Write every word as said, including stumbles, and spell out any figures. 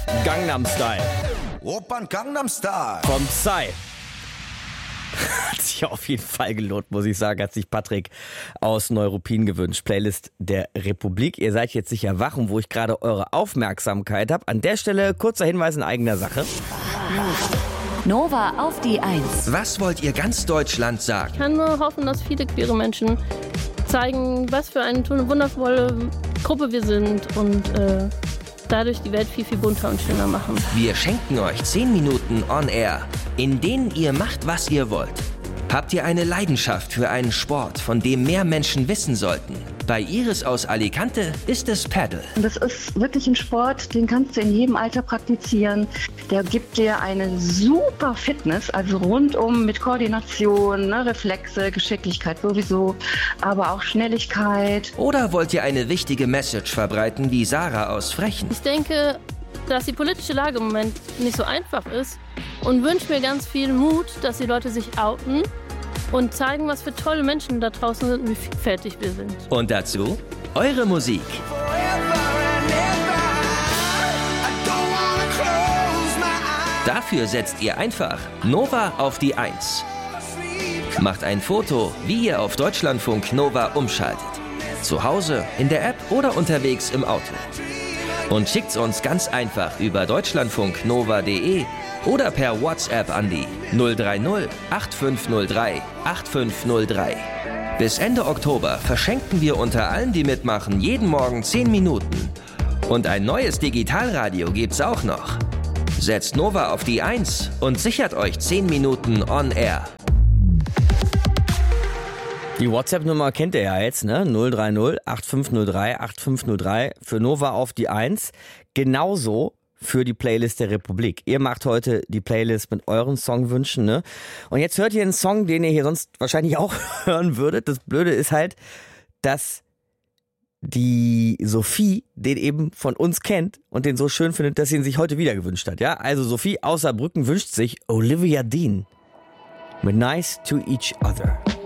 Gangnam Style. Opern Gangnam Style. Vom Psy. Hat sich auf jeden Fall gelohnt, muss ich sagen, hat sich Patrick aus Neuruppin gewünscht. Playlist der Republik. Ihr seid jetzt sicher wach und wo ich gerade eure Aufmerksamkeit habe. An der Stelle kurzer Hinweis in eigener Sache. Nova auf die Eins. Was wollt ihr ganz Deutschland sagen? Ich kann nur hoffen, dass viele queere Menschen zeigen, was für eine wundervolle Gruppe wir sind und äh, dadurch die Welt viel, viel bunter und schöner machen. Wir schenken euch zehn Minuten on air, in denen ihr macht, was ihr wollt. Habt ihr eine Leidenschaft für einen Sport, von dem mehr Menschen wissen sollten? Bei Iris aus Alicante ist es Paddle. Das ist wirklich ein Sport, den kannst du in jedem Alter praktizieren. Der gibt dir eine super Fitness, also rundum mit Koordination, ne, Reflexe, Geschicklichkeit sowieso, aber auch Schnelligkeit. Oder wollt ihr eine wichtige Message verbreiten wie Sarah aus Frechen? Ich denke, dass die politische Lage im Moment nicht so einfach ist und wünsche mir ganz viel Mut, dass die Leute sich outen und zeigen, was für tolle Menschen da draußen sind und wie vielfältig wir sind. Und dazu eure Musik. Dafür setzt ihr einfach Nova auf die Eins. Macht ein Foto, wie ihr auf Deutschlandfunk Nova umschaltet. Zu Hause, in der App oder unterwegs im Auto. Und schickt's uns ganz einfach über deutschlandfunk nova punkt de oder per WhatsApp an die null drei null acht fünf null drei acht fünf null drei. Bis Ende Oktober verschenken wir unter allen, die mitmachen, jeden Morgen zehn Minuten. Und ein neues Digitalradio gibt's auch noch. Setzt Nova auf die Eins und sichert euch zehn Minuten on air. Die WhatsApp-Nummer kennt ihr ja jetzt, ne? null drei null acht fünf null drei acht fünf null drei für Nova auf die Eins. Genauso für die Playlist der Republik. Ihr macht heute die Playlist mit euren Songwünschen, ne? Und jetzt hört ihr einen Song, den ihr hier sonst wahrscheinlich auch hören würdet. Das Blöde ist halt, dass die Sophie den eben von uns kennt und den so schön findet, dass sie ihn sich heute wieder gewünscht hat. Ja, also Sophie aus Saarbrücken wünscht sich Olivia Dean mit Nice to Each Other.